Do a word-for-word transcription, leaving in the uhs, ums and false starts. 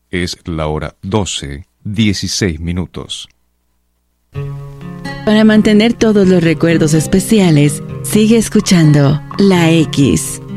Es la hora doce, dieciséis minutos. Para mantener todos los recuerdos especiales, sigue escuchando La X.